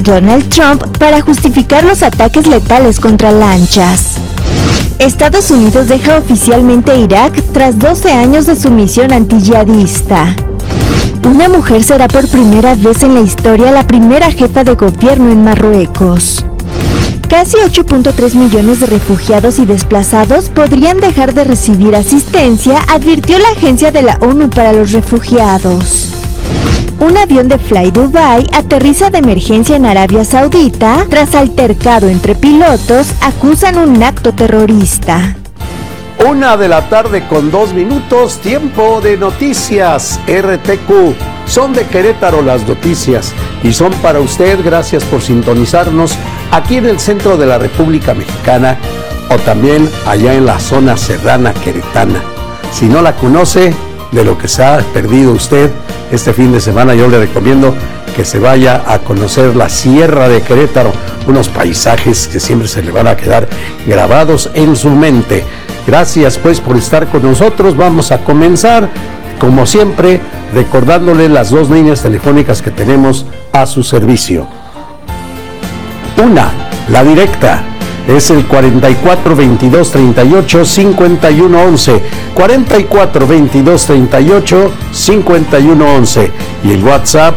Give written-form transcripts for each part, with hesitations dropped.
Donald Trump para justificar los ataques letales contra lanchas. Estados Unidos deja oficialmente Irak tras 12 años de su misión antiyihadista. Una mujer será por primera vez en la historia la primera jefa de gobierno en Marruecos. Casi 8.3 millones de refugiados y desplazados podrían dejar de recibir asistencia, advirtió la Agencia de la ONU para los Refugiados. Un avión de Fly Dubai aterriza de emergencia en Arabia Saudita tras altercado entre pilotos, acusan un acto terrorista. 1:02 p.m, tiempo de noticias RTQ. Son de Querétaro las noticias y son para usted. Gracias por sintonizarnos aquí en el centro de la República Mexicana o también allá en la zona serrana queretana. Si no la conoce, de lo que se ha perdido usted este fin de semana, yo le recomiendo que se vaya a conocer la Sierra de Querétaro, unos paisajes que siempre se le van a quedar grabados en su mente. Gracias pues por estar con nosotros. Vamos a comenzar, como siempre, recordándole las dos líneas telefónicas que tenemos a su servicio. Una, la directa, es el 44 22 38 51 11, 44 22 38 51 11, y el WhatsApp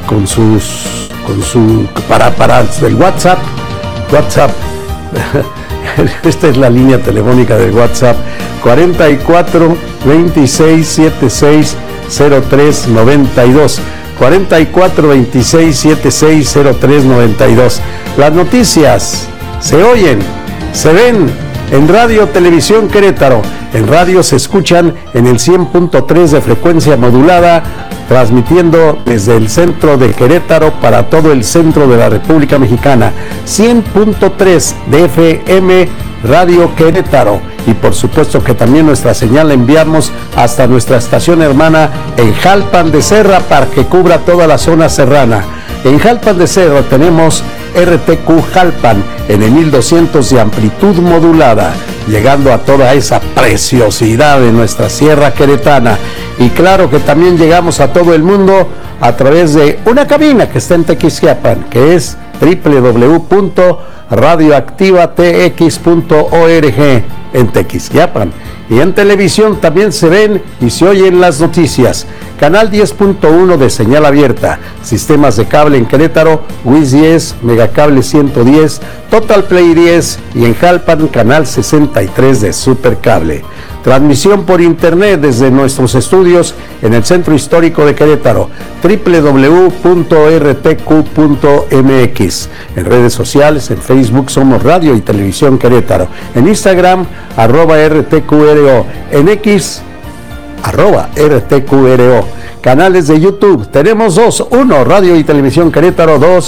para el WhatsApp, esta es la línea telefónica del WhatsApp, 44 26 76 03 92, 44 26 76 03 92. Las noticias se oyen, se ven en Radio Televisión Querétaro. En radio se escuchan en el 100.3 de frecuencia modulada, transmitiendo desde el centro de Querétaro para todo el centro de la República Mexicana. 100.3 de FM Radio Querétaro. Y por supuesto que también nuestra señal la enviamos hasta nuestra estación hermana en Jalpan de Serra para que cubra toda la zona serrana. En Jalpan de Serra tenemos RTQ Jalpan en el 1200 de amplitud modulada, llegando a toda esa preciosidad de nuestra sierra queretana. Y claro que también llegamos a todo el mundo a través de una cabina que está en Tequisquiapan, que es www.radioactivatx.org en Tequisquiapan. Y en televisión también se ven y se oyen las noticias. Canal 10.1 de señal abierta, sistemas de cable en Querétaro, WIS 10, Megacable 110, Total Play 10 y en Jalpan Canal 63 de Supercable. Transmisión por internet desde nuestros estudios en el Centro Histórico de Querétaro, www.rtq.mx. En redes sociales, en Facebook somos Radio y Televisión Querétaro. En Instagram, @RTQRO. En X, @RTQRO. Canales de YouTube, tenemos dos: uno, Radio y Televisión Querétaro; dos,